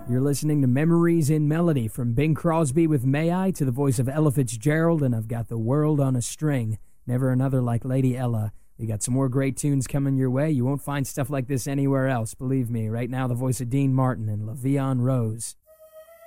You're listening to Memories in Melody, from Bing Crosby with May I to the voice of Ella Fitzgerald, and I've got The World on a String. Never another like Lady Ella. We got some more great tunes coming your way. You won't find stuff like this anywhere else, believe me. Right now, the voice of Dean Martin and LaVeon Rose.